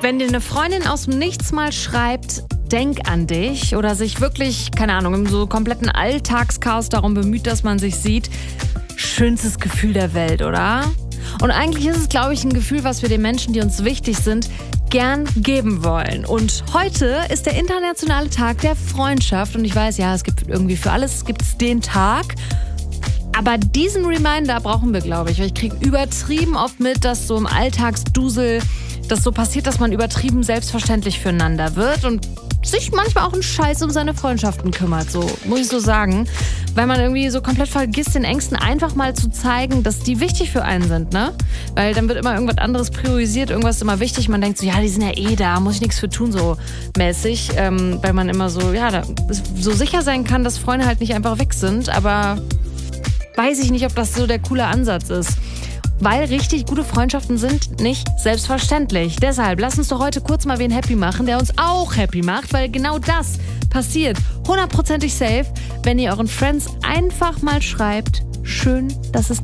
Wenn dir eine Freundin aus dem Nichts mal schreibt, denk an dich oder sich wirklich, keine Ahnung, im so kompletten Alltagschaos darum bemüht, dass man sich sieht, schönstes Gefühl der Welt, oder? Und eigentlich ist es, glaube ich, ein Gefühl, was wir den Menschen, die uns wichtig sind, gern geben wollen. Und heute ist der internationale Tag der Freundschaft. Und ich weiß, ja, es gibt irgendwie für alles gibt's den Tag. Aber diesen Reminder brauchen wir, glaube ich. Weil ich kriege übertrieben oft mit, dass so im Alltagsdusel das so passiert, dass man übertrieben selbstverständlich füreinander wird und sich manchmal auch einen Scheiß um seine Freundschaften kümmert, so muss ich so sagen. Weil man irgendwie so komplett vergisst, den Ängsten einfach mal zu zeigen, dass die wichtig für einen sind, ne? Weil dann wird immer irgendwas anderes priorisiert, irgendwas ist immer wichtig. Man denkt so, ja, die sind ja eh da, muss ich nichts für tun, so mäßig. Weil man immer so, ja, da so sicher sein kann, dass Freunde halt nicht einfach weg sind. Aber weiß ich nicht, ob das so der coole Ansatz ist. Weil richtig gute Freundschaften sind nicht selbstverständlich. Deshalb lass uns doch heute kurz mal wen happy machen, der uns auch happy macht, weil genau das passiert 100%ig safe, wenn ihr euren Friends einfach mal schreibt, schön, dass es